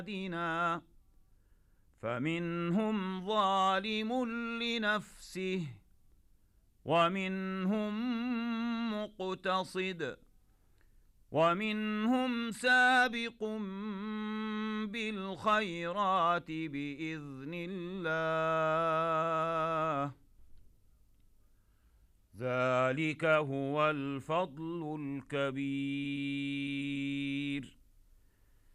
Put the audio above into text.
دنا فمنهم ظالم لنفسه ومنهم مقتصد ومنهم سابق بالخيرات بإذن الله ذلك هو الفضل الكبير.